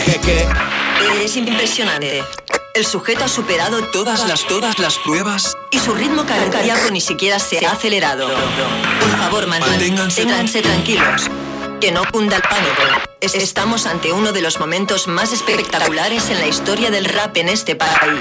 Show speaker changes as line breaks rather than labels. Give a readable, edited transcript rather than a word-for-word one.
¿Qué?
Es impresionante. El sujeto ha superado
Todas las pruebas.
y su ritmo cardíaco ni siquiera se ha acelerado. Por favor,
Manténganse
tranquilos. Que no cunda el pánico. Estamos ante uno de los momentos más espectaculares en la historia del rap en este país.